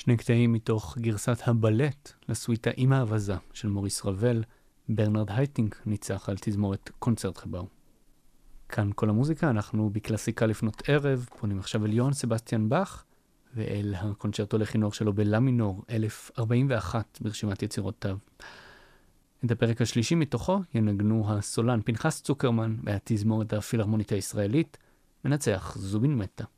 שני קטעים מתוך גרסת הבלט לסוויטה עם האבזה של מוריס רבל, ברנרד הייטינג ניצח על תזמורת קונצרט חבאו. כאן כל המוזיקה, אנחנו בקלאסיקה לפנות ערב, פונים עכשיו אל יוהאן סבסטיאן באך, ואל הקונצ'רטו לכינור שלו בלה מינור 1041 ברשימת יצירותיו. את הפרק השלישי מתוכו ינגנו הסולן פנחס צוקרמן והתזמורת הפילהרמונית הישראלית, מנצח זובין מטה.